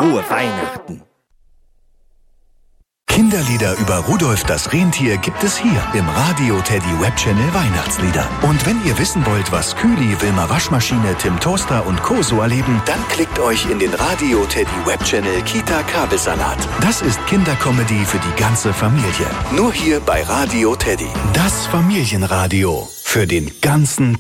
frohe Weihnachten. Kinderlieder über Rudolf das Rentier gibt es hier im Radio Teddy Webchannel Weihnachtslieder. Und wenn ihr wissen wollt, was Kühli, Wilma Waschmaschine, Tim Toaster und Co. so erleben, dann klickt euch in den Radio Teddy Webchannel Kita Kabelsalat. Das ist Kindercomedy für die ganze Familie. Nur hier bei Radio Teddy. Das Familienradio für den ganzen Tag.